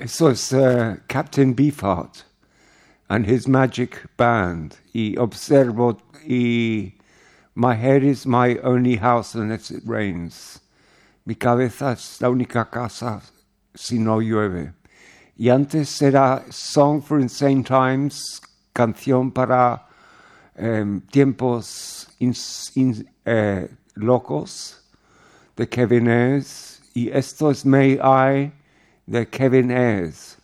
Eso es Captain Beefheart and his magic band. Y observo, y my head is my only house unless it rains. Mi cabeza es la única casa si no llueve. Y antes era Song for Insane Times, canción para tiempos locos, de Kevin Ayers. Y esto es May I, de Kevin Ayers.